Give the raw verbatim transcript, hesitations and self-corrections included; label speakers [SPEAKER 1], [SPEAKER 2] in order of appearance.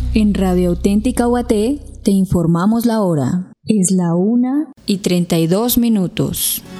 [SPEAKER 1] En Radio Auténtica U A T te informamos la hora. Es la una y treinta y dos minutos.